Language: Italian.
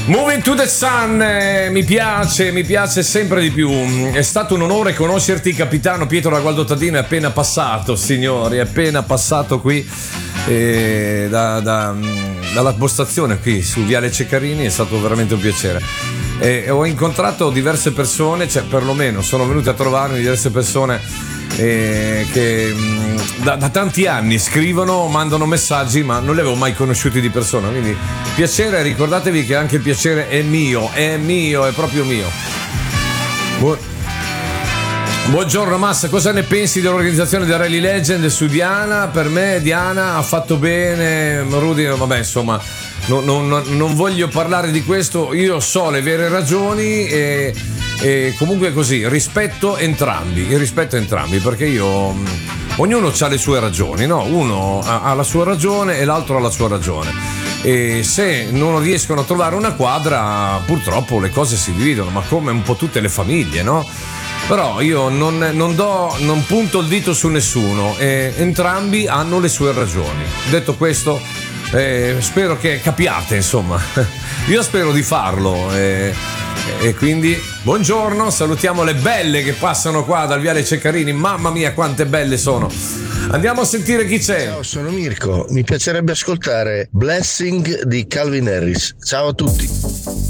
Moving to the Sun, mi piace sempre di più. È stato un onore conoscerti, capitano Pietro Ragualdo Tadino. È appena passato, signori, è appena passato qui dalla postazione qui su Viale Ceccarini. È stato veramente un piacere. Ho incontrato diverse persone, cioè perlomeno sono venute a trovarmi diverse persone che da tanti anni scrivono, mandano messaggi, ma non li avevo mai conosciuti di persona. Quindi piacere, ricordatevi che anche il piacere è mio, è proprio mio. Buongiorno Massa, cosa ne pensi dell'organizzazione del Rally Legend su Diana? Per me Diana ha fatto bene, Rudy, vabbè, insomma, non voglio parlare di questo, io so le vere ragioni e comunque è così, rispetto entrambi, perché ognuno ha le sue ragioni, no? Uno ha la sua ragione e l'altro ha la sua ragione. E se non riescono a trovare una quadra, purtroppo le cose si dividono, ma come un po' tutte le famiglie, no? Però io non punto il dito su nessuno, entrambi hanno le sue ragioni. Detto questo, spero che capiate, insomma. Io spero di farlo e quindi buongiorno, salutiamo le belle che passano qua dal Viale Ceccarini. Mamma mia, quante belle sono. Andiamo a sentire chi c'è. Ciao, sono Mirko, mi piacerebbe ascoltare Blessing di Calvin Harris. Ciao a tutti.